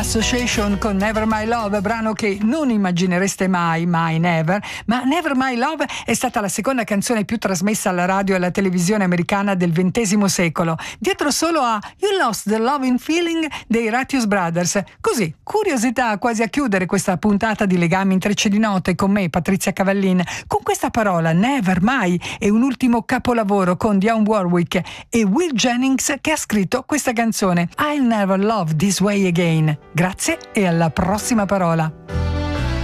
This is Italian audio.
Association con Never My Love, brano che non immaginereste mai, mai never, ma Never My Love è stata la seconda canzone più trasmessa alla radio e alla televisione americana del XX secolo, dietro solo a You Lost the Loving Feeling dei Righteous Brothers. Così, curiosità quasi a chiudere questa puntata di Legami Intrecci di Note con me, Patrizia Cavallin, con questa parola Never Mai e un ultimo capolavoro con Dionne Warwick e Will Jennings che ha scritto questa canzone I'll Never Love This Way Again. Grazie e alla prossima parola.